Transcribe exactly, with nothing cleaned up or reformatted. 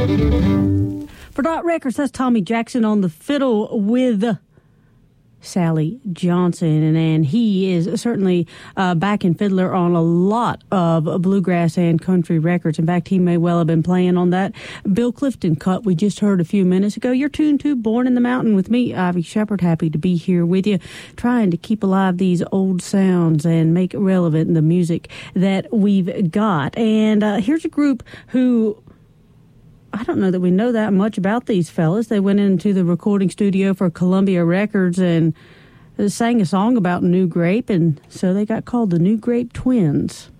For Dot Records, that's Tommy Jackson on the fiddle with Sally Johnson, and, and he is certainly uh, backing fiddler on a lot of bluegrass and country records. In fact, he may well have been playing on that Bill Clifton cut we just heard a few minutes ago. You're tuned to Born in the Mountain with me, Ivy Shepherd. Happy to be here with you, trying to keep alive these old sounds and make it relevant in the music that we've got. And uh, here's a group who, I don't know that we know that much about these fellas. They went into the recording studio for Columbia Records and sang a song about New Grape, and so they got called the New Grape Twins.